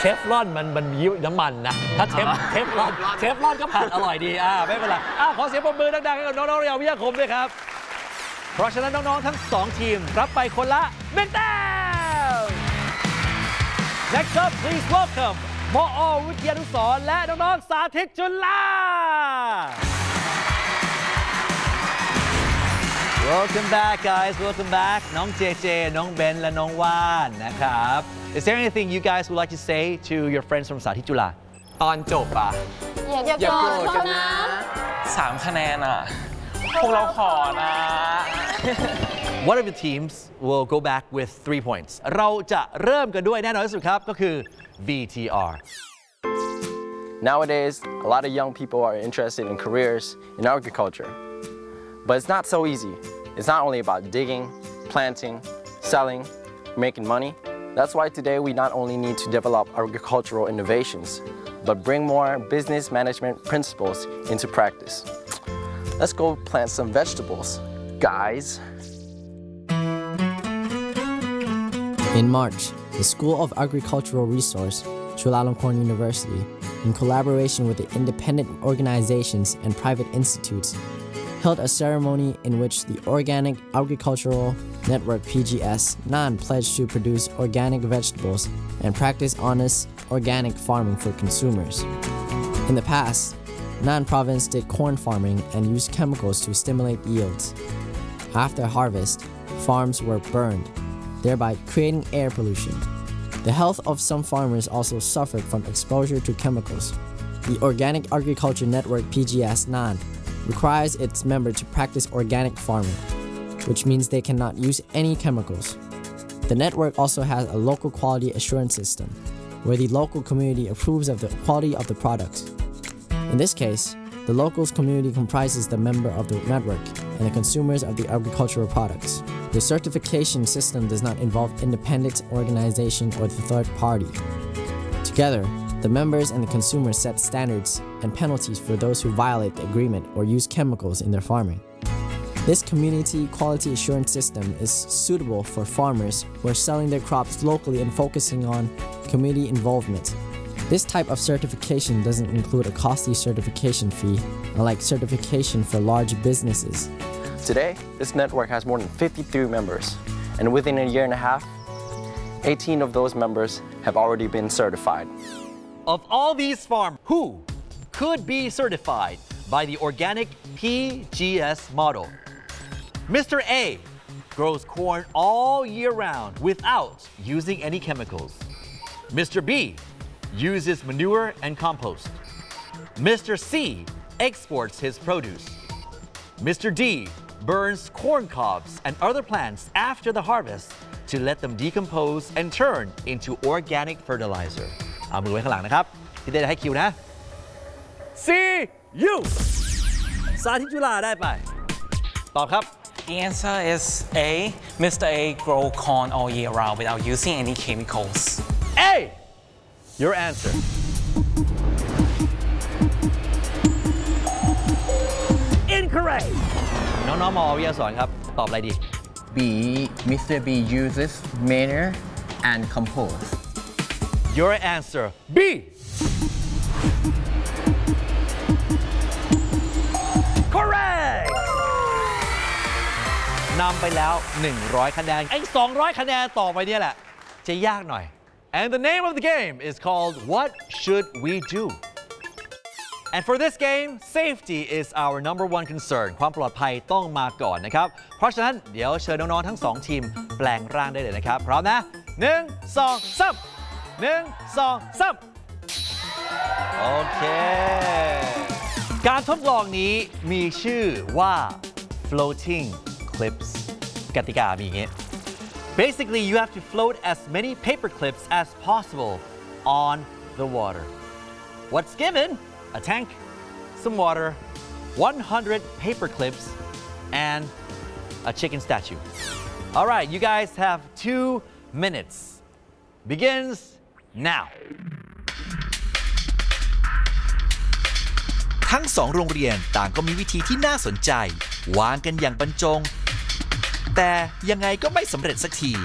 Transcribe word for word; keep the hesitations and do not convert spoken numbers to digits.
ฟลอนมันมันมีน้ำมันนะถ้าเชฟเชฟลอนเชฟลอนก็ผัดอร่อยดีอ่าไม่เป็นไรอ่าขอเสียงปรบมือดังๆให้กับน้องๆเรียววิทยาคมด้วยครับเพราะฉะนั้นน้องๆทั้งสองทีมรับไปคนละหนึ่งแต้ม Next up please welcome มอ.วิทยานุสรณ์และน้องๆสาธิตจุฬา Welcome back guys welcome back น้องเจเจน้องเบนและน้องว่านนะครับ Is there anything you guys would like to say to your friends from สาธิตจุฬาตอนจบอ่ะอย่าโกรธกันนะสามคะแนนอ่ะพวกเราขอนะ One of the teams will go back with three points เราจะเริ่มกันด้วยแน่นอนที่สุดครับก็คือ V T R Nowadays a lot of young people are interested in careers in agriculture but it's not so easy it's not only about digging planting selling making money that's why today we not only need to develop agricultural innovations but bring more business management principles into practice let's go plant some vegetables guys In March, the School of Agricultural Resource, Chulalongkorn University, in collaboration with the independent organizations and private institutes, held a ceremony in which the Organic Agricultural Network P G S N A N pledged to produce organic vegetables and practice honest organic farming for consumers. In the past, N A N province did corn farming and used chemicals to stimulate yields. After harvest, farms were burned, thereby creating air pollution. The health of some farmers also suffered from exposure to chemicals. The Organic Agriculture Network P G S N A N requires its members to practice organic farming, which means they cannot use any chemicals. The network also has a local quality assurance system, where the local community approves of the quality of the products. In this case, the locals community comprises the member of the network and the consumers of the agricultural products. The certification system does not involve independent organization or the third party. Together, the members and the consumers set standards and penalties for those who violate the agreement or use chemicals in their farming. This community quality assurance system is suitable for farmers who are selling their crops locally and focusing on community involvement. This type of certification doesn't include a costly certification fee, unlike certification for large businesses. Today, this network has more than fifty-three members, and within a year and a half, eighteen of those members have already been certified. Of all these farms, who could be certified by the Organic P G S model? Mister A grows corn all year round without using any chemicals. Mister B uses manure and compost. Mister C exports his produce. Mister D burns corn cobs and other plants after the harvest to let them decompose and turn into organic fertilizer. เอามือไว้ข้างหลังนะครับพี่เต้จะให้คิวนะ C U สาธิตจุฬาได้ไปตอบครับ The answer is A. Mister A grow corn all year round without using any chemicals. A Your answer Incorrect น้องๆมอวิทยาสอนครับตอบอะไรดี B. Mister B uses manure and compost. Your answer B Correct นำไปแล้วหนึ่งร้อยคะแนนไอ้สองร้อยคะแนนต่อไปเนี่ยแหละจะยากหน่อย And the name of the game is called What Should We Do? And for this game, safety is our number one concern. ความปลอดภัยต้องมาก่อนนะครับ เพราะฉะนั้นเดี๋ยวเชิญน้องๆทั้งสองทีมแปลงร่างได้เลยนะครับ พร้อมนะหนึ่งสองสามหนึ่งสองสามโอเค การทดลองนี้มีชื่อว่า floating clips กติกามีอย่างนี้ Basically, you have to float as many paper clips as possible on the water. What's given? A tank, some water, one hundred paper clips, and a chicken statue. All right, you guys have two minutes. Begins now. ทั้งสองโรงเรียนต่างก็มีวิธีที่น่าสนใจวางกันอย่างบรรจงแต่ยังไงก็ไม่สำเร็จสักที